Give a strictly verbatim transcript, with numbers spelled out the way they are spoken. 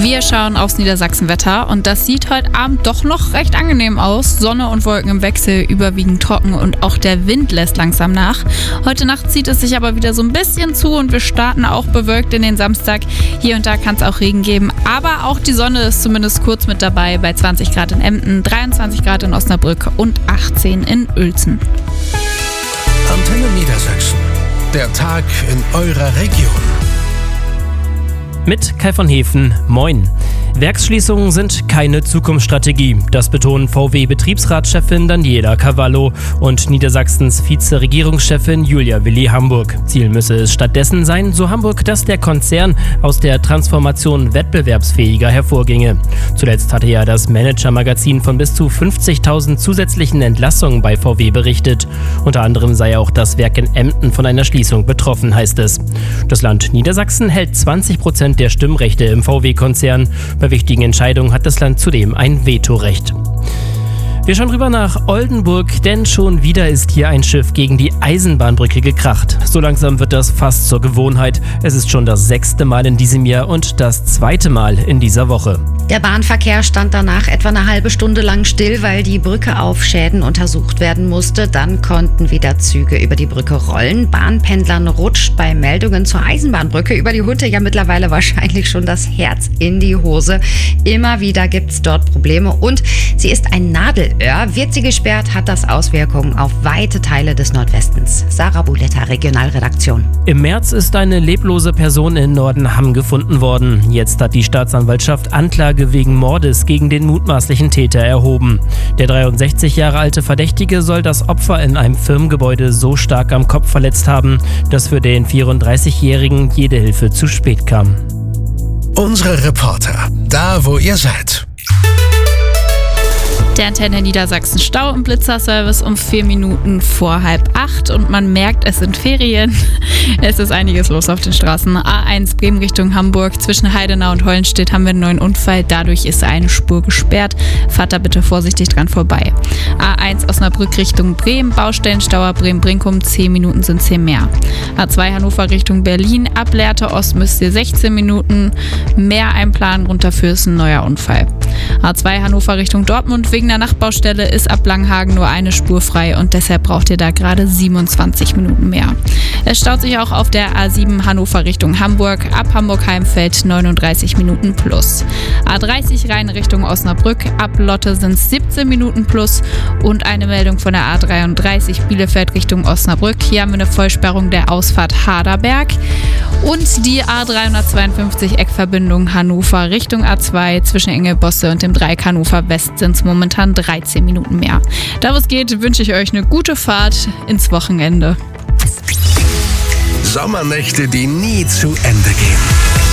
Wir schauen aufs Niedersachsenwetter und das sieht heute Abend doch noch recht angenehm aus. Sonne und Wolken im Wechsel, überwiegend trocken und auch der Wind lässt langsam nach. Heute Nacht zieht es sich aber wieder so ein bisschen zu und wir starten auch bewölkt in den Samstag. Hier und da kann es auch Regen geben, aber auch die Sonne ist zumindest kurz mit dabei bei zwanzig Grad in Emden, dreiundzwanzig Grad in Osnabrück und achtzehn in Uelzen. Antenne Niedersachsen. Der Tag in eurer Region. Mit Kai von Hefen, moin. Werksschließungen sind keine Zukunftsstrategie. Das betonen V W-Betriebsratschefin Daniela Cavallo und Niedersachsens Vize-Regierungschefin Julia Willi Hamburg. Ziel müsse es stattdessen sein, so Hamburg, dass der Konzern aus der Transformation wettbewerbsfähiger hervorginge. Zuletzt hatte ja das Manager-Magazin von bis zu fünfzigtausend zusätzlichen Entlassungen bei V W berichtet. Unter anderem sei auch das Werk in Emden von einer Schließung betroffen, heißt es. Das Land Niedersachsen hält zwanzig Prozent der Stimmrechte im V W-Konzern. Bei wichtigen Entscheidungen hat das Land zudem ein Vetorecht. Wir schauen rüber nach Oldenburg, denn schon wieder ist hier ein Schiff gegen die Eisenbahnbrücke gekracht. So langsam wird das fast zur Gewohnheit. Es ist schon das sechste Mal in diesem Jahr und das zweite Mal in dieser Woche. Der Bahnverkehr stand danach etwa eine halbe Stunde lang still, weil die Brücke auf Schäden untersucht werden musste. Dann konnten wieder Züge über die Brücke rollen. Bahnpendlern rutscht bei Meldungen zur Eisenbahnbrücke über die Hunde ja mittlerweile wahrscheinlich schon das Herz in die Hose. Immer wieder gibt es dort Probleme und sie ist ein Nadelöhr. Wird sie gesperrt, hat das Auswirkungen auf weite Teile des Nordwestens. Sarah Buletta, Regionalredaktion. Im März ist eine leblose Person in Nordenham gefunden worden. Jetzt hat die Staatsanwaltschaft Anklage wegen Mordes gegen den mutmaßlichen Täter erhoben. Der dreiundsechzig Jahre alte Verdächtige soll das Opfer in einem Firmengebäude so stark am Kopf verletzt haben, dass für den vierunddreißigjährigen jede Hilfe zu spät kam. Unsere Reporter, da wo ihr seid. Der Antenne Niedersachsen Stau im Blitzerservice um vier Minuten vor halb acht und man merkt, es sind Ferien. Es ist einiges los auf den Straßen. A eins Bremen Richtung Hamburg, zwischen Heidenau und Hollenstedt haben wir einen neuen Unfall. Dadurch ist eine Spur gesperrt. Fahrt da bitte vorsichtig dran vorbei. A eins Osnabrück Richtung Bremen, Baustellenstauer Bremen-Brinkum, zehn Minuten sind zehn mehr. A zwei Hannover Richtung Berlin, ab Lehrte Ost müsst ihr sechzehn Minuten mehr einplanen. Runter für ist ein neuer Unfall. A zwei Hannover Richtung Dortmund, wegen der Nachbaustelle ist ab Langhagen nur eine Spur frei und deshalb braucht ihr da gerade siebenundzwanzig Minuten mehr. Es staut sich auch auf der A sieben Hannover Richtung Hamburg, ab Hamburg-Heimfeld neununddreißig Minuten plus. A dreißig Rhein Richtung Osnabrück, ab Lotte sind es siebzehn Minuten plus und eine Meldung von der A dreiunddreißig Bielefeld Richtung Osnabrück. Hier haben wir eine Vollsperrung der Ausfahrt Haderberg. Und die A dreihundertzweiundfünfzig Eckverbindung Hannover Richtung A zwei zwischen Engelbosse und dem Dreieck Hannover West sind es momentan dreizehn Minuten mehr. Da wo es geht, wünsche ich euch eine gute Fahrt ins Wochenende. Sommernächte, die nie zu Ende gehen.